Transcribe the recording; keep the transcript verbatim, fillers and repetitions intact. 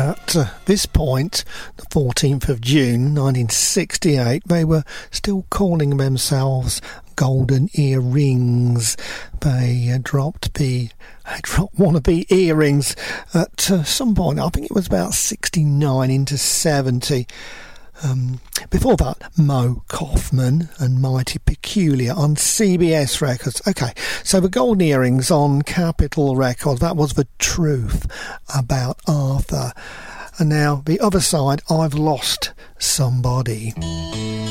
At uh, this point, the fourteenth of June nineteen sixty-eight, they were still calling themselves Golden Earrings. They uh, dropped the they dropped wannabe earrings at uh, some point. I think it was about sixty-nine into seventy. Um, before that, Mo Kaufman and Mighty Peculiar on C B S Records. Okay, so the Golden Earrings on Capitol Records. That was The Truth About Arthur. And now the other side, I've Lost Somebody.